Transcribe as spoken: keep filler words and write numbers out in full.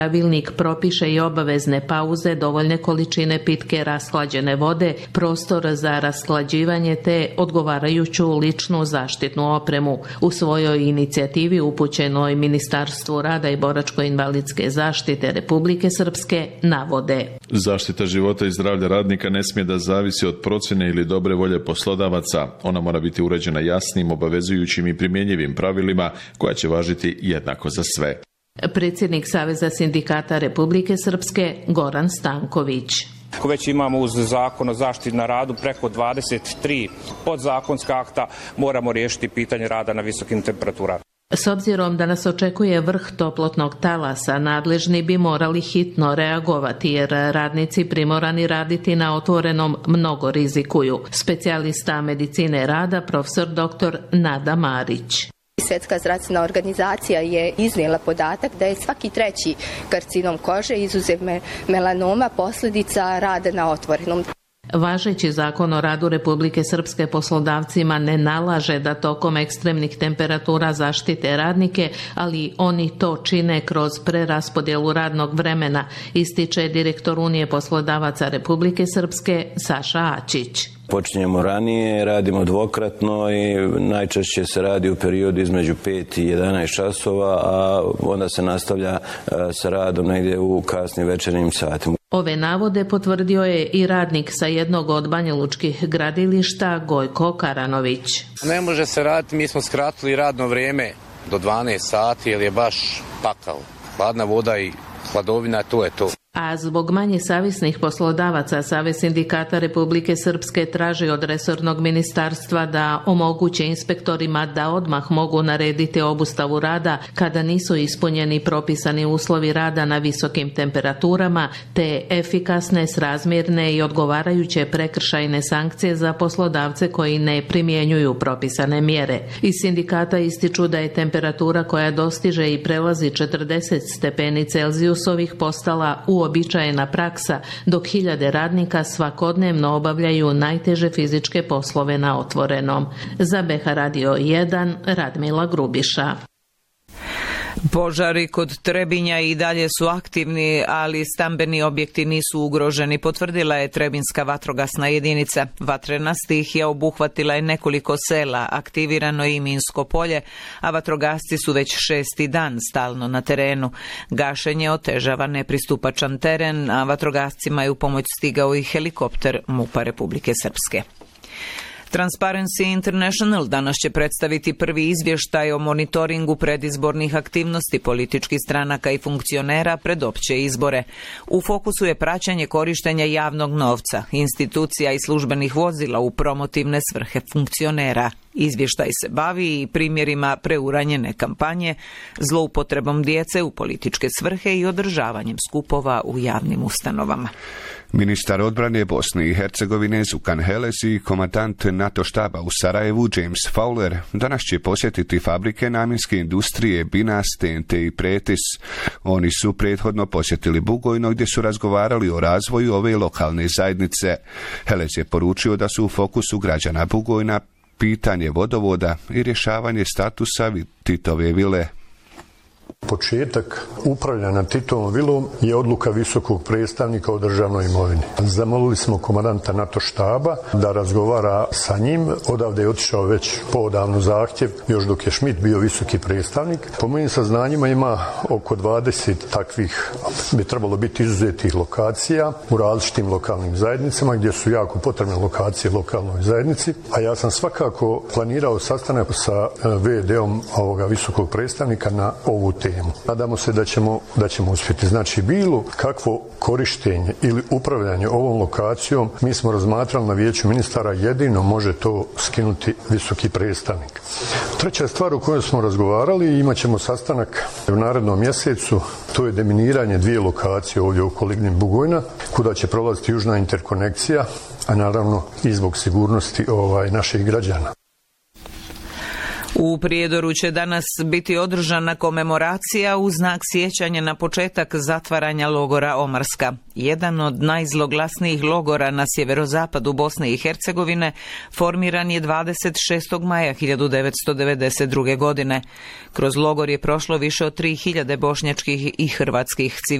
Pravilnik propiše i obavezne pauze, dovoljne količine pitke rashlađene vode, prostor za rashlađivanje te odgovarajuću ličnu zaštitnu opremu. U svojoj inicijativi upućenoj Ministarstvu rada i boračko-invalidske zaštite Republike Srpske navode: zaštita života i zdravlja radnika ne smije da zavisi od procjene ili dobre volje poslodavaca. Ona mora biti uređena jasnim, obavezujućim i primjenjivim pravilima koja će važiti jednako za sve. Predsjednik Saveza sindikata Republike Srpske Goran Stanković. Ako već imamo uz zakon o zaštiti na radu preko dvadeset tri podzakonska akta, moramo riješiti pitanje rada na visokim temperaturama. S obzirom da nas očekuje vrh toplotnog talasa, nadležni bi morali hitno reagovati jer radnici primorani raditi na otvorenom mnogo rizikuju. Specijalista medicine rada profesor doktor Nada Marić. Svjetska zdravstvena organizacija je iznijela podatak da je svaki treći karcinom kože, izuzev melanoma, posljedica rada na otvorenom. Važeći zakon o radu Republike Srpske poslodavcima ne nalaže da tokom ekstremnih temperatura zaštite radnike, ali oni to čine kroz preraspodjelu radnog vremena, ističe direktor Unije poslodavaca Republike Srpske Saša Ačić. Počinjemo ranije, radimo dvokratno i najčešće se radi u periodu između pet i jedanaest časova, a onda se nastavlja sa radom negdje u kasnim večernjim satima. Ove navode potvrdio je i radnik sa jednog od banjalučkih gradilišta Gojko Karanović. Ne može se raditi, mi smo skratili radno vrijeme do dvanaest sati jer je baš pakao. Hladna voda i hladovina, to je to. A zbog manje savjesnih poslodavaca, Savez sindikata Republike Srpske traži od resornog ministarstva da omoguće inspektorima da odmah mogu narediti obustavu rada kada nisu ispunjeni propisani uslovi rada na visokim temperaturama, te efikasne, srazmjerne i odgovarajuće prekršajne sankcije za poslodavce koji ne primjenjuju propisane mjere. Iz sindikata ističu da je temperatura koja dostiže i prelazi četrdeset stepeni Celzijusovih postala u uobičajena praksa, dok hiljade radnika svakodnevno obavljaju najteže fizičke poslove na otvorenom. Za B H Radio jedan, Radmila Grubiša. Požari kod Trebinja i dalje su aktivni, ali stambeni objekti nisu ugroženi, potvrdila je Trebinska vatrogasna jedinica. Vatrena stihija obuhvatila je nekoliko sela, aktivirano je i minsko polje, a vatrogasci su već šesti dan stalno na terenu. Gašenje otežava nepristupačan teren, a vatrogascima je u pomoć stigao i helikopter MUP-a Republike Srpske. Transparency International danas će predstaviti prvi izvještaj o monitoringu predizbornih aktivnosti političkih stranaka i funkcionera pred opće izbore. U fokusu je praćenje korištenja javnog novca, institucija i službenih vozila u promotivne svrhe funkcionera. Izvještaj se bavi i primjerima preuranjene kampanje, zloupotrebom djece u političke svrhe i održavanjem skupova u javnim ustanovama. Ministar odbrane Bosne i Hercegovine Zukan Heles i komandant NATO štaba u Sarajevu James Fowler danas će posjetiti fabrike namjenske industrije Binas, T N T i Pretis. Oni su prethodno posjetili Bugojno gdje su razgovarali o razvoju ove lokalne zajednice. Heles je poručio da su u fokusu građana Bugojna pitanje vodovoda i rješavanje statusa Titove vile. Početak upravljanja Titovom vilom je odluka visokog predstavnika o državnoj imovini. Zamolili smo komandanta NATO štaba da razgovara sa njim. Odavde je otišao već poodavno zahtjev, još dok je Schmidt bio visoki predstavnik. Po mojim saznanjima ima oko dvadeset takvih, bi trebalo biti izuzetih lokacija u različitim lokalnim zajednicama gdje su jako potrebne lokacije lokalnoj zajednici. A ja sam svakako planirao sastanak sa V D-om ovoga visokog predstavnika na ovu temu. Nadamo se da ćemo, da ćemo uspjeti. Znači, bilo kakvo korištenje ili upravljanje ovom lokacijom, mi smo razmatrali na vijeću ministara, jedino može to skinuti visoki predstavnik. Treća stvar o kojoj smo razgovarali, imat ćemo sastanak u narednom mjesecu, to je deminiranje dvije lokacije ovdje oko Lignin Bugojna, kuda će prolaziti južna interkonekcija, a naravno i zbog sigurnosti ovaj, naših građana. U Prijedoru će danas biti održana komemoracija u znak sjećanja na početak zatvaranja logora Omarska. Jedan od najzloglasnijih logora na sjeverozapadu Bosne i Hercegovine formiran je dvadeset šestog maja hiljadu devetsto devedeset druge godine. Kroz logor je prošlo više od tri hiljade bošnjačkih i hrvatskih civila.